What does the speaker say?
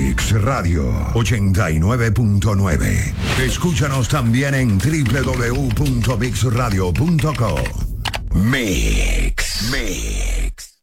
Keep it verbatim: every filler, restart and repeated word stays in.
Mix Radio ochenta y nueve punto nueve. Escúchanos también en doble u doble u doble u punto mix radio punto com. Mix. Mix.